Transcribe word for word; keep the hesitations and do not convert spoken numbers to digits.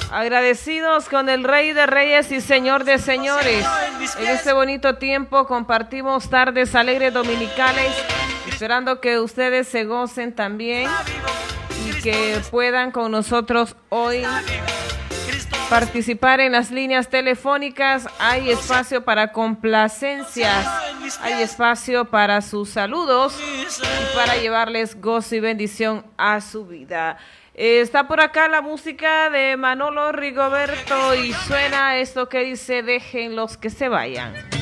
Agradecidos con el Rey de Reyes y Señor de Señores. En este bonito tiempo compartimos tardes alegres dominicales, esperando que ustedes se gocen también y que puedan con nosotros hoy participar en las líneas telefónicas. Hay espacio para complacencias, hay espacio para sus saludos y para llevarles gozo y bendición a su vida. Eh, está por acá la música de Manolo Rigoberto y suena esto que dice: dejen los que se vayan.